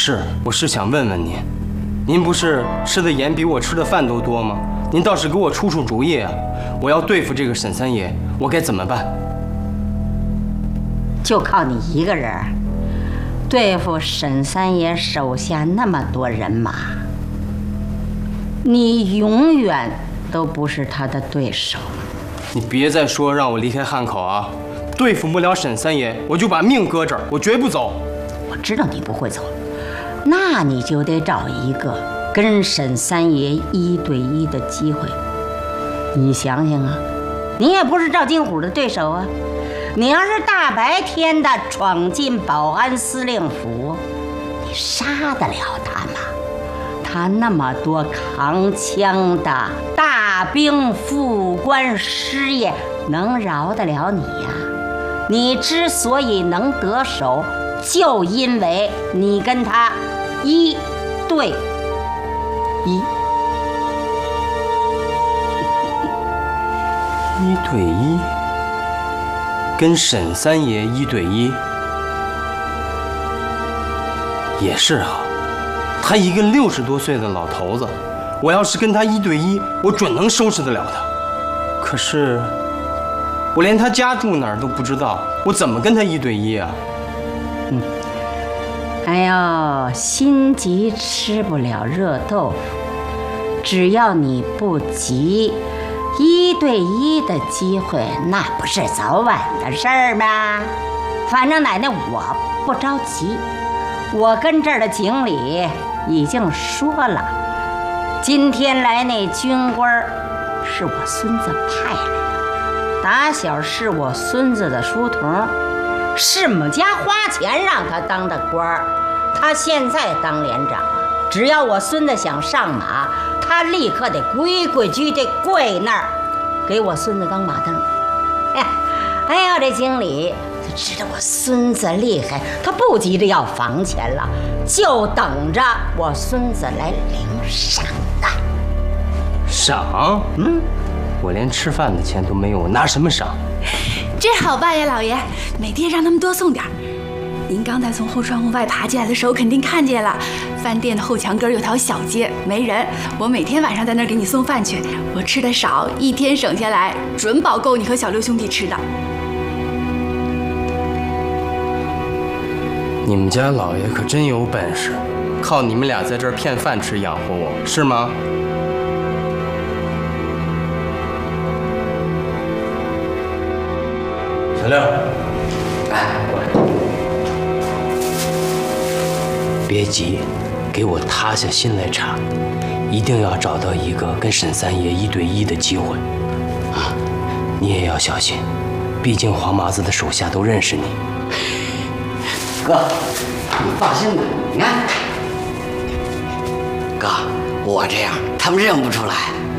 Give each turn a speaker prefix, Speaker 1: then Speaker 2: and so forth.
Speaker 1: 我是想问问您，您不是吃的盐比我吃的饭都多吗？您倒是给我出主意啊！我要对付这个沈三爷，我该怎么办？
Speaker 2: 就靠你一个人对付沈三爷手下那么多人马，你永远都不是他的对手。
Speaker 1: 你别再说让我离开汉口啊！对付不了沈三爷，我就把命搁这儿，我绝不走。
Speaker 2: 我知道你不会走，那你就得找一个跟沈三爷1对1的机会。你想想啊，你也不是赵金虎的对手啊。你要是大白天的闯进保安司令府，你杀得了他吗？他那么多扛枪的大兵副官师爷，能饶得了你呀？你之所以能得手，就因为你跟他1对1。
Speaker 1: 1对1，跟沈三爷1对1，也是啊。他一个60多岁的老头子，我要是跟他1对1，我准能收拾得了他。可是我连他家住哪儿都不知道，我怎么跟他1对1啊？
Speaker 2: 哎呦，心急吃不了热豆腐，只要你不急，1对1的机会那不是早晚的事儿吗？反正奶奶我不着急，我跟这儿的经理已经说了，今天来那军官是我孙子派来的，打小是我孙子的书童，是我们家花钱让他当的官儿，他现在当连长，只要我孙子想上马，他立刻得规规矩矩跪那儿，给我孙子当马蹬。哎呀，这经理他知道我孙子厉害，他不急着要房钱了，就等着我孙子来领赏呢。
Speaker 1: 赏？我连吃饭的钱都没有，我拿什么赏？
Speaker 3: 这好办呀，老爷，每天让他们多送点儿。您刚才从后窗户外爬进来的时候，肯定看见了，饭店的后墙根有条小街，没人。我每天晚上在那儿给你送饭去，我吃的少，一天省下来准保够你和小六兄弟吃的。
Speaker 1: 你们家老爷可真有本事，靠你们俩在这儿骗饭吃养活我，是吗？小六，来过来。别急，给我塌下心来查，一定要找到一个跟沈三爷1对1的机会。啊，你也要小心，毕竟黄麻子的手下都认识你。
Speaker 4: 哥，你放心吧，你看，哥，我这样他们认不出来。